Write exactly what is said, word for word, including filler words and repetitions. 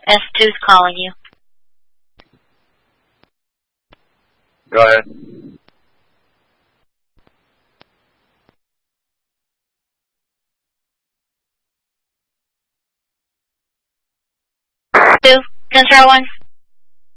S two's calling you. Go ahead. Two, Control one.